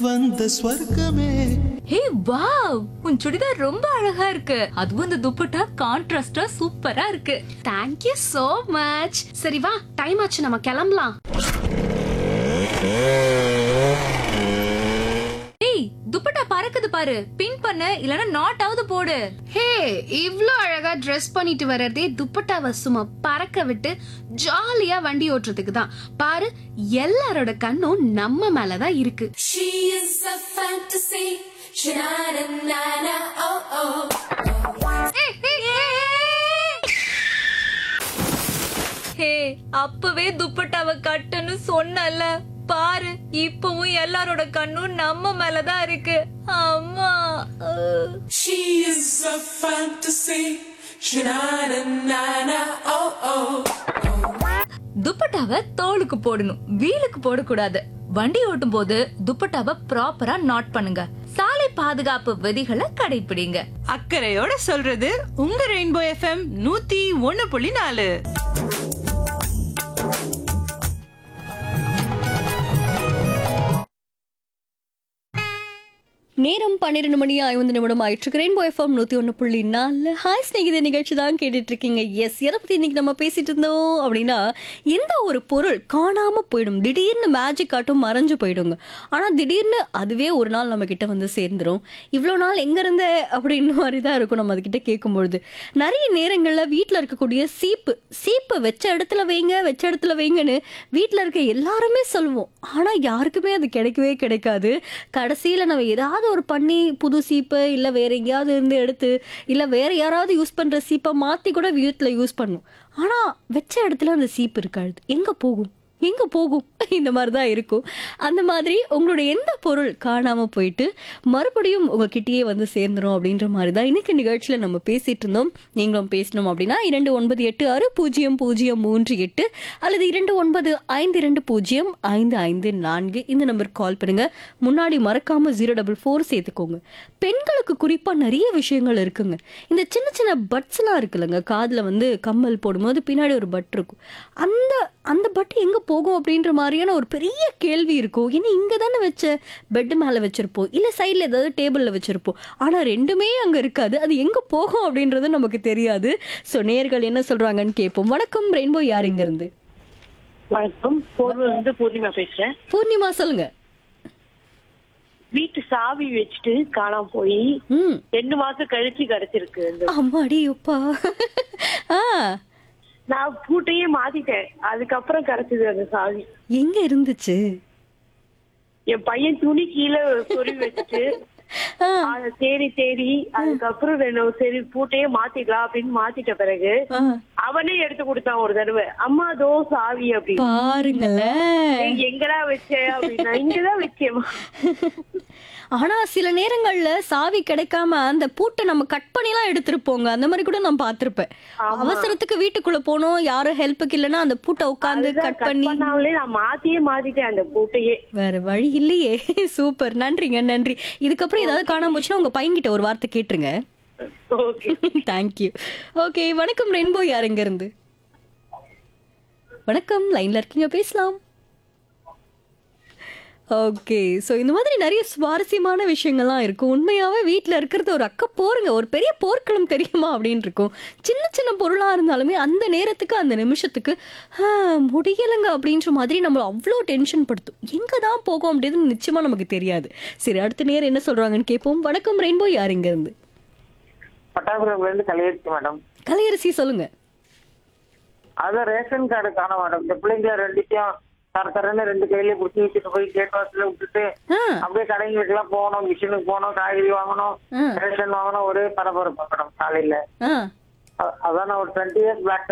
வந்த ஸ்வர்க்கமே. Hey wow, உன் சுடிதார் ரொம்ப அழகா இருக்கு. அதுவும் இந்த துப்பட்டா கான்ட்ராஸ்டா சூப்பரா இருக்கு. Thank you so much. சரி வா, டைம் ஆச்சு, நம்ம கிளம்பலாம். ஏய், துப்பட்டா பறக்குது பாரு. பின் பண்ணு, இல்லனா நாட் ஆவது போடு. ஹே, இவ்ளோ அழகா Dress பண்ணிட்டு வர்றதே துப்பட்டாவை சும்மா பறக்க விட்டு ஜாலியா வண்டி ஓட்டுறதுக்கு தான். பாரு, எல்லாரோட கண்ணும் நம்ம மேலதான் இருக்கு. She is a fantasy. Sha-na-na-na, oh oh. ஹே, அப்பவே துப்பட்டாவை கட்டுன்னு சொன்னல. பாரு, இப்பவும் எல்லாரோட கண்ணும் நம்ம மேலதான் இருக்கு. அம்மா She is a fantasy. Sha-na-na-na, oh oh. துப்பட்டாவை தோலுக்கு போடணும், வீலுக்கு போடக்கூடாது. வண்டி ஓட்டும் போது துப்பட்டாவை ப்ராப்பரா நாட் பண்ணுங்க. சாலை பாதுகாப்பு விதிகளை கடைபிடிங்க. அக்கறையோட சொல்றது உங்க ரெயின்போ எஃப்எம் 101.4. நேரம் 12 மணி 50 நிமிடம் ஆயிட்டு ரெயின்போ எஃப்எம் 101.4 ஹாய் ஸ்நேகித நிகழ்ச்சி தான் கேட்டுட்டு இருக்கீங்க. எஸ், எதை பத்தி இன்னைக்கு நம்ம பேசிட்டு இருந்தோம் அப்படின்னா, எந்த ஒரு பொருள் காணாம போயிடும், திடீர்னு மேஜிக் காட்டும் மறைஞ்சு போயிடுங்க. ஆனா திடீர்னு அதுவே ஒரு நாள் நம்ம கிட்ட வந்து சேர்ந்துரும். இவ்வளோ நாள் எங்க இருந்த அப்படின்னு மாதிரி தான் இருக்கும் நம்ம அதுகிட்ட கேட்கும்பொழுது. நிறைய நேரங்கள்ல வீட்டில் இருக்கக்கூடிய சீப்பு வச்ச இடத்துல வைங்கன்னு வீட்டில் இருக்க எல்லாருமே சொல்லுவோம். ஆனா யாருக்குமே அது கிடைக்கவே கிடைக்காது. கடைசியில நம்ம ஏதாவது ஒரு பண்ணி புது சீப்பை இல்ல வேற எங்கேயாவது இருந்து எடுத்து இல்ல வேற யாராவது யூஸ் பண்ற சீப்பை மாத்தி கூட வீட்டுல யூஸ் பண்ணும். ஆனா வச்ச இடத்துல அந்த சீப்பு இருக்காது. எங்க போகும் இந்த மாதிரி தான் இருக்கும். அந்த மாதிரி உங்களுடைய எந்த பொருள் காணாம போயிட்டு மறுபடியும் உங்ககிட்டயே வந்து சேர்ந்துரும் அப்படின்ற மாதிரி தான் இன்னைக்கு நிகழ்ச்சியில நம்ம பேசிட்டு இருந்தோம். நீங்களும் பேசணும் அப்படின்னா 29860038 அல்லது 2952055554 இந்த நம்பருக்கு கால் பண்ணுங்க. முன்னாடி மறக்காம 044 சேர்த்துக்கோங்க. பெண்களுக்கு குறிப்பா நிறைய விஷயங்கள் இருக்குங்க. இந்த சின்ன சின்ன பட்ஸ் எல்லாம் இருக்குல்லங்க, காதுல வந்து கம்மல் போடும்போது பின்னாடி ஒரு பட் இருக்கும். அந்த பட் எங்க போகும் அப்படின்ற மாதிரியான ஒரு பெரிய கேள்வி இருக்கும். ஏன்னா இங்க தானே வச்ச பெட் மேல வச்சிருப்போம், இல்ல சைட்ல ஏதாவது டேபிள்ல வச்சிருப்போம். ஆனா ரெண்டுமே அங்க இருக்காது. அது எங்க போகும் அப்படின்றது நமக்கு தெரியாது. சோ நேயர்கள் என்ன சொல்றாங்கன்னு கேட்போம். வணக்கம் ரெயின்போ, யார் இங்க இருந்து? வணக்கம், பூர்ணிமா பேசுறேன். பூர்ணிமா சொல்லுங்க. வீட்டு சாவி வச்சுட்டு காணாம போய் 2 மாசம் கழிச்சு கிடைச்சிருக்கு. அம்மாடி அப்பா. நான் பூட்டையே மாத்திட்டேன், அதுக்கப்புறம் கிடைச்சது அந்த சாவி. எங்க இருந்துச்சு? என் பையன் துணி கீழே சொருவி வச்சுட்டு அத தேடி அதுக்கப்புறம் சரி பூட்டையே மாத்திக்கலாம் அப்படின்னு மாத்திட்ட பிறகு அவனே எடுத்து கொடுத்தான் ஒரு தடவை. அம்மா தோ சாவி அப்படின்னு. பாருங்களேன், எங்கடா வச்ச அப்படின்னா இங்கதான் வச்சேமா. ஆனா சில நேரங்கள்ல சாவி கிடைக்காம அந்த பூட்டை நம்ம கட் பண்ணிலாம் எடுத்திருப்போங்க. அந்த மாதிரி கூட நான் பாத்திருப்பேன். அவசரத்துக்கு வீட்டுக்குள்ள போனோம், யாரும் ஹெல்ப்புக்கு இல்லைன்னா அந்த பூட்டை உட்காந்து கட் பண்ணி நான் மாத்திட்டேன் அந்த பூட்டையே. வேற வழி இல்லையே. சூப்பர், நன்றிங்க, நன்றி. இதுக்கப்புறம் ஏதாவது காணாம போச்சுன்னா உங்க பையன்கிட்ட ஒரு வார்த்தை கேட்டுருங்க. தேங்க்யூ. ஓகே, வணக்கம் ரெயின்போ, யார் எங்க இருந்து? வணக்கம், லைன்ல இருக்கீங்க, பேசலாம். ஓகே, ஸோ இந்த மாதிரி நிறைய சுவாரஸ்யமான விஷயங்கள்லாம் இருக்கும். உண்மையாகவே வீட்டில் இருக்கிறது ஒரு போருங்க, ஒரு பெரிய போர்க்களம் தெரியுமா அப்படின்னு இருக்கும். சின்ன சின்ன பொருளாக இருந்தாலுமே அந்த நேரத்துக்கு அந்த நிமிஷத்துக்கு முடியலைங்க அப்படின்ற மாதிரி நம்மளை அவ்வளோ டென்ஷன் படுத்தும். எங்கே தான் போகும் அப்படின்னு நிச்சயமாக நமக்கு தெரியாது. சரி, அடுத்த நேரம் என்ன சொல்கிறாங்கன்னு கேட்போம். வணக்கம் ரெயின்போ, யார் இங்க இருந்து? பட்டாபுரம்ல கலையரசி மேடம். கலையரசி சொல்லுங்க. அதான் ரேஷன் கார்டு காண மேடம். இந்த பிள்ளைங்க ரெண்டுத்தையும் தரன்னு 2 கையில புடிச்சு வச்சுட்டு போய் கேட் வாசல விட்டுட்டு அப்படியே கடைங்களுக்கு எல்லாம் போகணும், மிஷினுக்கு போகணும், காய்கறி வாங்கணும், ரேஷன் வாங்கணும், ஒரே பரபரப்பு மேடம் காலையில. அதான் நான் ஒரு 20 இயர்ஸ் பேக்